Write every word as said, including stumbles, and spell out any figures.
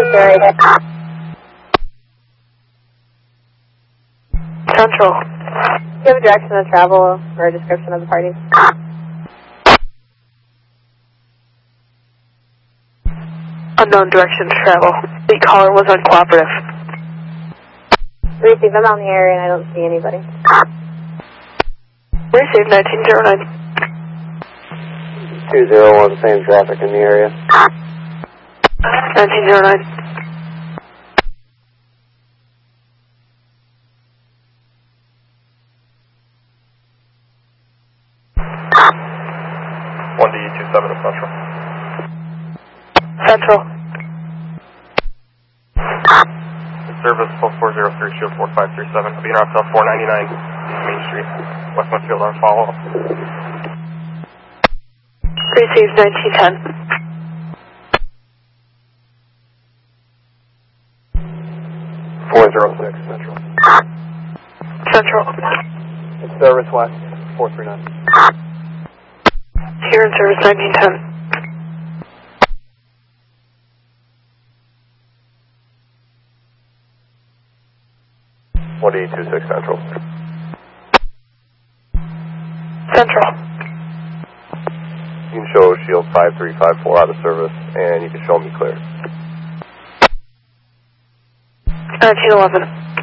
necessary. Central. Do you have a direction of travel or a description of the party? Unknown direction to travel. The caller was uncooperative. Receive, I'm out in the area and I don't see anybody. Receive nineteen zero nine. two zero one, same traffic in the area. nineteen zero nine. one D two seven Central. Central. Service twelve four zero three, shield four five three seven. Being route to four ninety-nine Main Street, West Westfield on follow up. Receive nineteen ten. four zero six Central. Central. It's service west four three nine. Here in service nineteen ten. one D two six Central. Central. You can show shield five three five four out of service, and you can show me clear. nineteen eleven.